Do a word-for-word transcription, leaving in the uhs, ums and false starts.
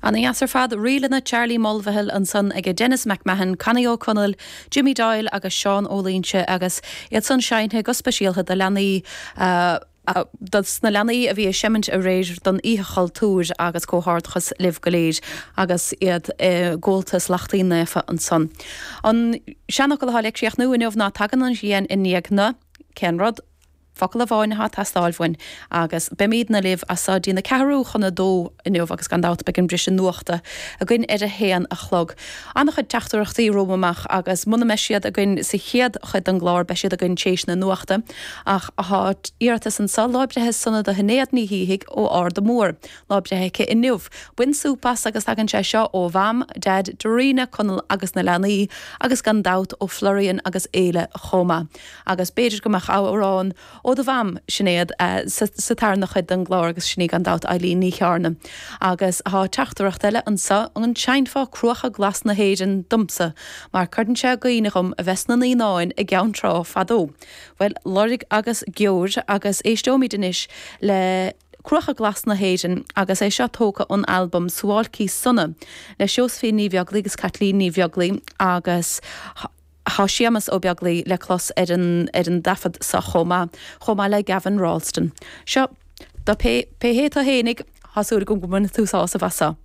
An iasar fad rialana Charlie Mulvihill an son ag Dennis McMahon, Connie O'Connell, Jimmy Doyle agus Sean O'Lynche agus iad son seinthe go speisialthe de lenaí uh, Uh, dat na lenaí a bhí semint a réir don íchal túr agus cóhartchas liv goléir agus iad uh, ggóiltas lachtaí nefa an son. An seanach go háleg seach nu in ná tagan an dhéan in níagna Kenrod focail a bháinethe tastáilhain agus beméad na libh as sa dína ceú chuna dó inniuh agus gandát be an brise nuachta a gin ar a héan a chlog. Annach chud teachtarachtaí romaach agus muna me siad a gin sa chéad chud an glár be siad a gin tééis na nuachta ach a hát íartas an sal láibrethe sanna a hinnéad ní híigh ó ár de mór láibrethe inniuh. Winsúpas agus agan sé seo ó bham dead dorína conal agus na lenaí agus gandát ó Florian agus éile choma. Agus beidir gomach árán ó do bham sinnéad uh, sa tarnach chud an glár agus sinnig an dat Eileen ní chearna. Agus há teachtarach eile an sa an seinfá cruacha glas na héidir dumsa, mar chuann sé gaoinechum a bheits na níáin i gceann trá fadó. Well, lorig agus geor agus éistómid inis le cruacha glas na héidir agus é seo tóca an albumm Suálcí Sunna le seos fé ní bheaglaí agus Kathleen ní bheaglaí agus Tá siamas ó beaglaí le clos ar an dafad sa chomá, chomá le Gavin Ralston. Seo, da pe héad a hénig hasúra go gomna túsá sa bhasa.